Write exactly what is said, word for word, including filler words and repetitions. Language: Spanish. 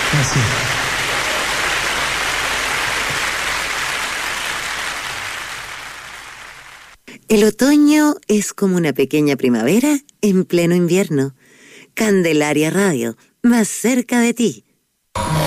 Gracias. El otoño es como una pequeña primavera en pleno invierno. Candelaria Radio, más cerca de ti.